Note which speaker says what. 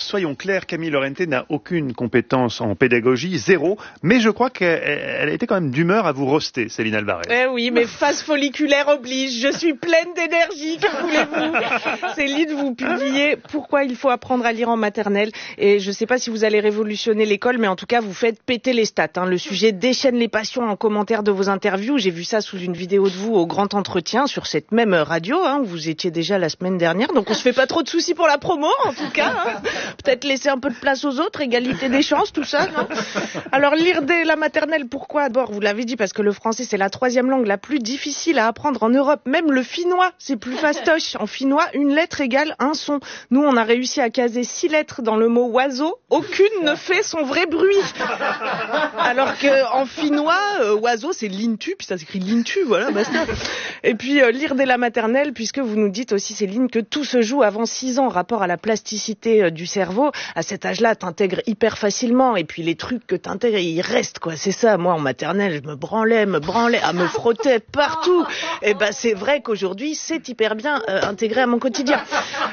Speaker 1: soyons clairs, Camille Lorente n'a aucune compétence en pédagogie, zéro, mais je crois qu'elle a été quand même d'humeur à vous roaster, Céline Alvarez.
Speaker 2: Eh oui, mais phase folliculaire oblige, je suis pleine d'énergie, que voulez-vous? Céline, vous publiez « Pourquoi il faut apprendre à lire en maternelle ?» et je ne sais pas si vous allez révolutionner l'école, mais en tout cas, vous faites péter les stats. Le sujet déchaîne les passions en commentaire de vos interviews. J'ai vu ça sous une vidéo de vous au Grand Entretien sur cette même radio, où vous étiez déjà la semaine dernière, donc on se fait pas trop de soucis pour la promo, en tout cas. Peut-être laisser un peu de place aux autres, égalité des chances, tout ça, non? Alors, lire dès la maternelle, pourquoi? D'abord, vous l'avez dit, parce que le français, c'est la 3e langue la plus difficile à apprendre en Europe. Même le finnois, c'est plus fastoche. En finnois, une lettre égale un son. Nous, on a réussi à caser 6 lettres dans le mot oiseau. Aucune ne fait son vrai bruit. Alors qu'en finnois, oiseau, c'est lintu, puis ça s'écrit lintu, voilà, basta. Et puis, lire dès la maternelle, puisque vous nous dites aussi, Céline, que tout se joue avant 6 ans, rapport à la plasticité du cerveau. À cet âge-là, t'intègres hyper facilement, et puis les trucs que t'intègres, ils restent, quoi. C'est ça, moi, en maternelle, je me branlais, me frottais partout. Et c'est vrai qu'aujourd'hui, c'est hyper bien intégré à mon quotidien.